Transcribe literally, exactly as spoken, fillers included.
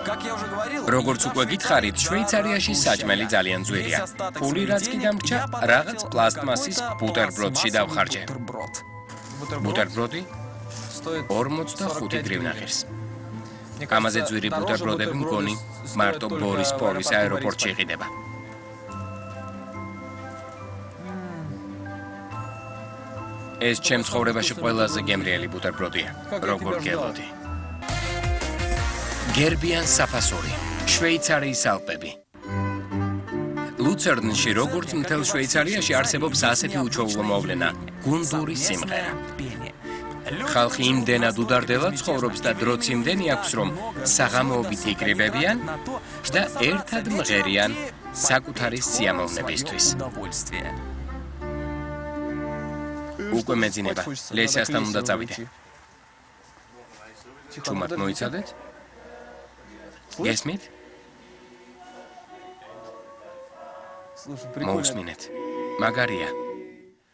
როგორც უკვე გითხარით, შვეიცარიაში საჭმელი ძალიან ძვირია. ფული რაც კი დამრჩა, რაღაც პლასტმასის ბუტერბროდში დავხარჯე. ბუტერბროდი ორმოცდახუთი გრივნა ღირს. ამაზე ძვირი ბუტერბროდები მგონი მარტო ბორისპოლის აეროპორტში იყიდება. ეს ჩემ ცხოვრებაში ყველაზე გემრიელი ბუტერბროდია, როგორ გელოდი. გერბიან საფასური, შვეიცარიის ალპები. ლუცერნში, როგორც მთელ შვეიცარიაში არსებობს ასეთი უჩვეულო მოვლენა, გუნდური სიმღერა. ხალხი იმდენად უდარდელად ცხოვრობს და დროც იმდენი აქვს, რომ საღამოობით იკრიბებიან და ერთად მღერიან საკუთარი სიამოვნებისთვის. უკვე მეძინება, ლესიასთან უნდა წავიდე. ჩუმად მოიცადეთ? გესმით? მოусმინეთ. მაგარია.